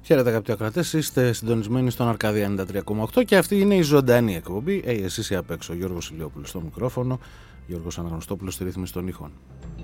Χαίρετε αγαπητοί ακροατές, είστε συντονισμένοι στον Αρκαδία 93,8 και αυτή είναι η ζωντανή εκπομπή. Εσείς οι απ' έξω, Γιώργος Ηλιόπουλος στο μικρόφωνο, Γιώργος Αναγνωστόπουλος στη ρύθμιση των ήχων.